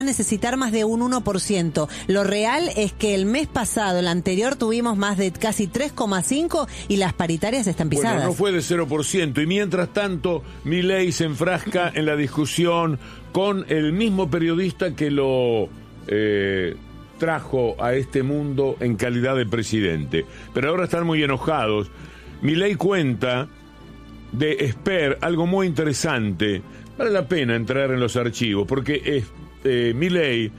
necesitar más de un 1%. Lo real es que el mes pasado, el anterior, tuvimos más de casi 3,5 y las paritarias están pisadas. Bueno, no fue de 0%. Y mientras tanto, Milei se enfrasca en la discusión con el mismo periodista que lo trajo a este mundo en calidad de presidente. Pero ahora están muy enojados. Milei cuenta de Esper algo muy interesante. Vale la pena entrar en los archivos, porque Milei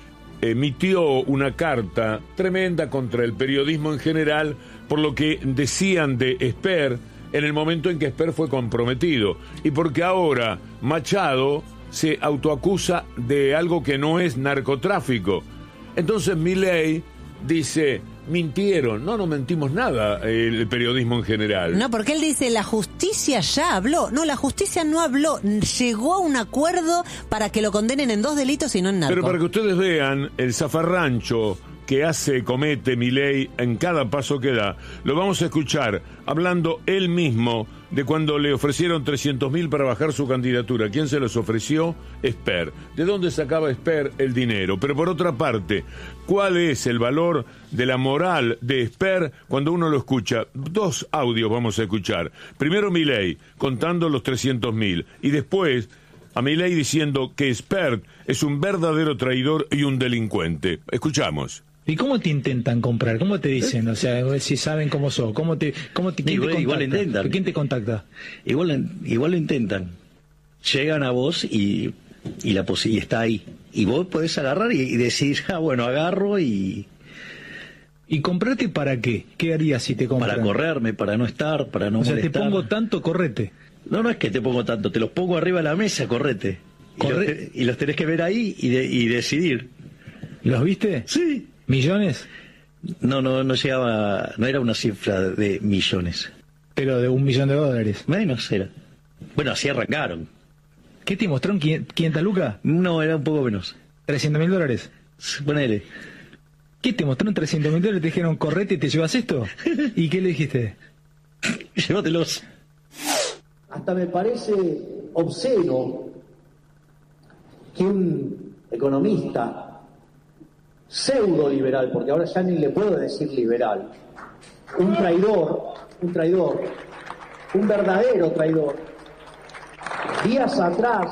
emitió una carta tremenda contra el periodismo en general por lo que decían de Esper en el momento en que Esper fue comprometido, y porque ahora Machado se autoacusa de algo que no es narcotráfico. Entonces Milei dice: mintieron. No mentimos nada, el periodismo en general. No, porque él dice, la justicia ya habló. No, la justicia no habló. Llegó a un acuerdo para que lo condenen en 2 delitos y no en narco. Pero para que ustedes vean el zafarrancho que comete Milei en cada paso que da, lo vamos a escuchar hablando él mismo de cuando le ofrecieron 300.000 para bajar su candidatura. ¿Quién se los ofreció? Esper. ¿De dónde sacaba Esper el dinero? Pero por otra parte, ¿cuál es el valor de la moral de Esper cuando uno lo escucha? 2 audios vamos a escuchar. Primero Milei contando los 300.000 y después a Milei diciendo que Esper es un verdadero traidor y un delincuente. Escuchamos. ¿Y cómo te intentan comprar? ¿Cómo te dicen? O sea, si saben cómo sos, ¿quién te contacta? Igual intentan. ¿Quién te contacta? Igual lo intentan. Llegan a vos y está ahí. Y vos podés agarrar y decir, bueno, agarro y... ¿Y comprarte para qué? ¿Qué harías si te compran? Para correrme, para no estar, para no molestar. O sea, te pongo tanto, correte. No es que te pongo tanto, te los pongo arriba de la mesa, correte. Y los tenés que ver ahí y decidir. ¿Los viste? Sí. ¿Millones? No llegaba, no era una cifra de millones. Pero de $1 millón. Menos era. Bueno, así arrancaron. ¿Qué te mostraron? ¿500 lucas? No, era un poco menos. ¿$300.000? Ponele. ¿Qué te mostraron $300.000? Te dijeron, correte y te llevas esto. ¿Y qué le dijiste? Llévatelos. Hasta me parece obsceno que un economista pseudo liberal, porque ahora ya ni le puedo decir liberal, un traidor, un verdadero traidor, días atrás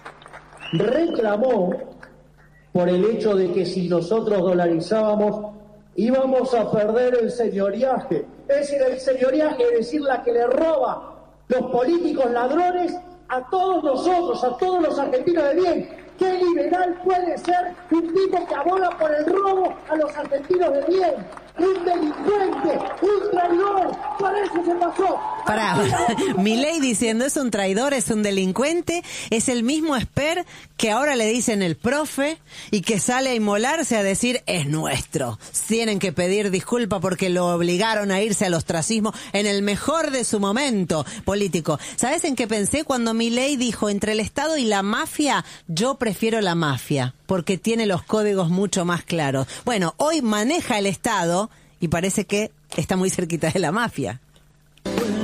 reclamó por el hecho de que si nosotros dolarizábamos íbamos a perder el señoriaje. Es decir, el señoriaje es decir, la que le roba los políticos ladrones a todos nosotros, a todos los argentinos de bien. ¿Qué liberal puede ser un tipo que aboga por el robo a los argentinos de bien? Un delincuente, un traidor, por eso se pasó. Pará, Milei diciendo es un traidor, es un delincuente, es el mismo Esper que ahora le dicen el profe y que sale a inmolarse a decir es nuestro. Tienen que pedir disculpa porque lo obligaron a irse al ostracismo en el mejor de su momento político. ¿Sabes en qué pensé cuando Milei dijo entre el Estado y la mafia? Yo prefiero la mafia porque tiene los códigos mucho más claros. Bueno, hoy maneja el Estado y parece que está muy cerquita de la mafia.